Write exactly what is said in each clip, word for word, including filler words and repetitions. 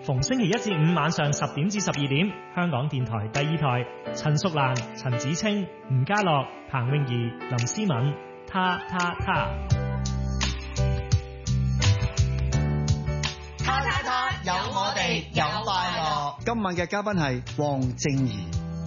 逢星期一至五晚上十點至十二點，香港電台第二台，陳淑蘭、陳子清、吳家樂、彭詠儀、林思敏，他他他， 他他他，有我哋有快樂。 今晚嘅嘉賓係黃靜怡。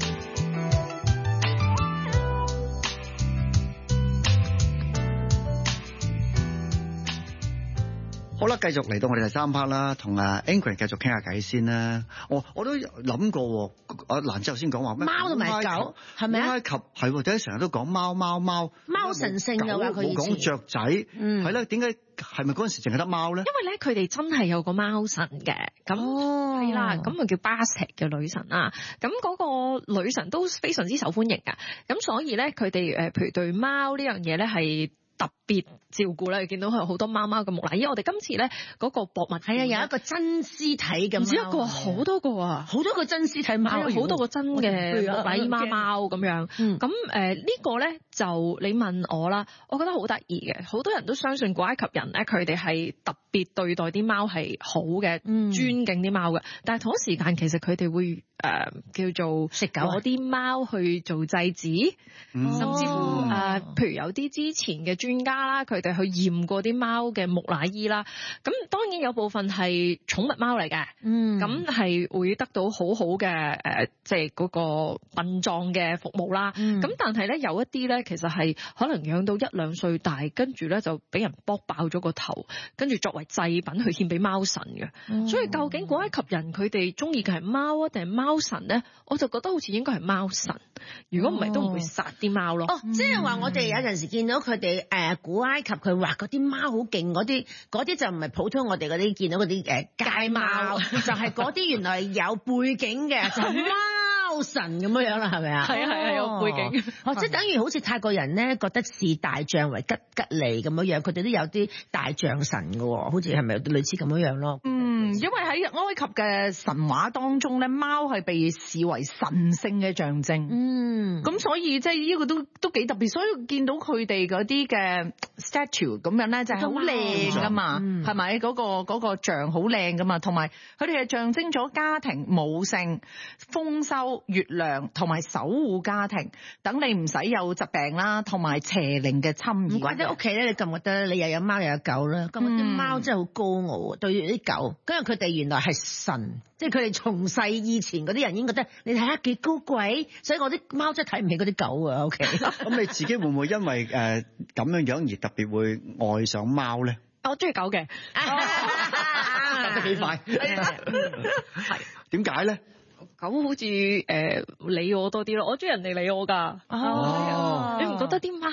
好啦，繼續嚟到我哋第三 part 啦，同阿 Ingrid 繼續傾下偈先啦。我我都諗過，阿蘭之後先講話咩？ 貓同埋狗係咪啊？ 埃及係喎，點解成日都講貓貓貓？ 貓神聖嘅話，佢以前冇講雀仔，係啦。點解係咪嗰陣時淨係得貓咧？ 因為咧，佢哋真係有個貓神嘅，咁係啦，咁咪叫巴石嘅女神啊。咁嗰個女神都非常之受歡迎㗎。咁所以咧，佢哋誒，譬如對貓呢樣嘢咧係特別照顧啦，見到佢有好多貓貓嘅木乃伊。我哋今次咧嗰個博物館係啊，有一個真屍體咁， 唔止一個，好多個啊， 好多個真屍體貓， 好多個真嘅木乃伊貓貓咁樣。咁誒呢個咧就你問我啦，我覺得好得意嘅。好多人都相信古埃及人咧，佢哋係特別對待啲貓係好嘅，嗯、尊敬啲貓嘅。但係同一時間，其實佢哋會誒、呃、叫做食狗攞啲貓去做祭祀，嗯、甚至乎誒、呃，譬如有啲之前嘅專家啦，佢哋去驗過啲貓嘅木乃伊啦。咁當然有部分係寵物貓嚟嘅，嗯，咁係會得到好好嘅誒，即係嗰個殯葬嘅服務啦。咁、嗯、但係咧有一啲咧，其實係可能養到一兩歲大，跟住咧就俾人剝爆咗個頭，跟住作為祭品去獻俾貓神嘅。嗯、所以究竟古埃及人佢哋中意嘅係貓啊定係貓神咧？我就覺得好似應該係貓神。如果唔係都唔會殺啲貓咯。 哦，即係話我哋有陣時見到佢哋誒古埃及佢畫嗰啲貓好勁嗰啲，嗰啲就唔係普通我哋嗰啲見到嗰啲誒街貓，就係嗰啲原來有背景嘅，就係貓神咁樣樣啦，係咪啊？ 係啊係啊，有背景。 哦，即係等於好似泰國人咧覺得視大象為吉吉利咁樣樣，佢哋都有啲大象神嘅，好似係咪類似咁樣樣咯？ 嗯，因為喺埃及嘅神話當中咧，貓係被視為神聖嘅象徵。嗯，咁所以即係呢個都都幾特別，所以見到佢哋嗰啲嘅 statue 咁樣咧，就係好靚噶嘛，係咪？嗰個嗰個像好靚噶嘛，同埋佢哋係象徵咗家庭、母性、豐收、月亮同埋守護家庭，等你唔使有疾病啦，同埋邪靈嘅侵擾。 或者屋企咧，你覺唔覺得你又有貓又有狗啦？咁啲貓真係好高傲，對於啲狗，因為佢哋原來係神，即係佢哋從細以前嗰啲人已經覺得你睇下幾高貴，所以我啲貓真係睇唔起嗰啲狗啊。O K， 咁你自己會唔會因為誒咁樣樣而特別會愛上貓咧？ 我中意狗嘅， 得幾快？係點解咧？ 狗好似誒、呃、理我多啲咯，我中意人哋理我㗎。哦，你唔覺得啲貓